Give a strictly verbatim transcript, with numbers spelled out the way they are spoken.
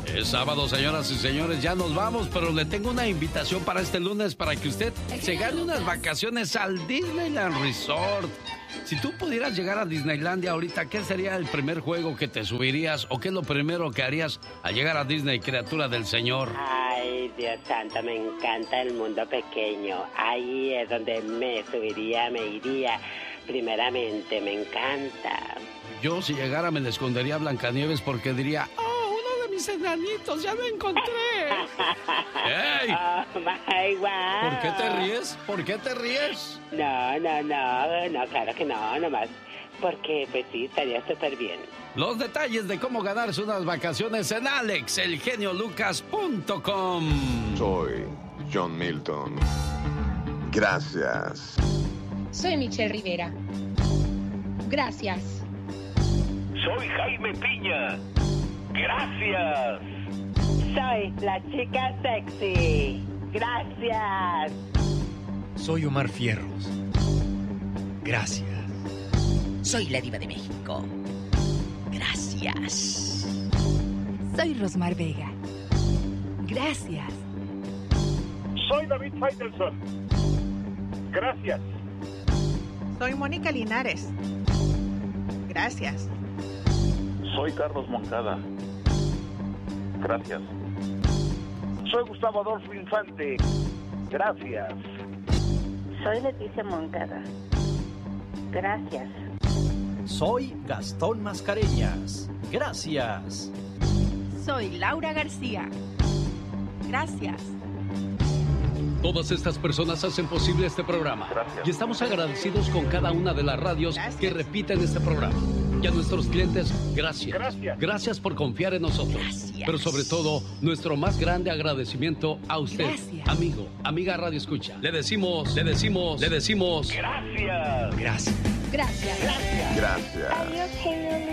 Es sábado, señoras y señores, ya nos vamos, pero le tengo una invitación para este lunes para que usted se gane unas vacaciones al Disneyland Resort. Si tú pudieras llegar a Disneylandia ahorita, ¿qué sería el primer juego que te subirías o qué es lo primero que harías al llegar a Disney, criatura del Señor? Ay, Dios santo, me encanta el mundo pequeño. Ahí es donde me subiría, me iría. Primeramente, me encanta. Yo, si llegara, me le escondería a Blancanieves porque diría, ¡oh, uno de mis enanitos, ya lo encontré! ¡Ey! Oh, my God. ¿Por qué te ríes? ¿Por qué te ríes? No, no, no, no, claro que no, nomás. Porque, pues sí, estaría súper bien. Los detalles de cómo ganarse unas vacaciones en alex el genio lucas punto com. Soy John Milton. Gracias. Soy Michelle Rivera. Gracias. Soy Jaime Piña. Gracias. Soy la chica sexy. Gracias. Soy Omar Fierros. Gracias. Soy la diva de México. Gracias. Soy Rosmar Vega. Gracias. Soy David Faitelson. Gracias. Soy Mónica Linares. Gracias. Soy Carlos Moncada. Gracias. Soy Gustavo Adolfo Infante. Gracias. Soy Leticia Moncada. Gracias. Soy Gastón Mascareñas. Gracias. Soy Laura García. Gracias. Todas estas personas hacen posible este programa. Gracias. Y estamos agradecidos con cada una de las radios Gracias. que repiten este programa. Y a nuestros clientes, gracias. Gracias. Gracias por confiar en nosotros. Gracias. Pero sobre todo, nuestro más grande agradecimiento a usted, Gracias. amigo, amiga Radio Escucha. Le decimos, le decimos, le decimos. Gracias. Gracias. Gracias. Gracias. Adiós, genio.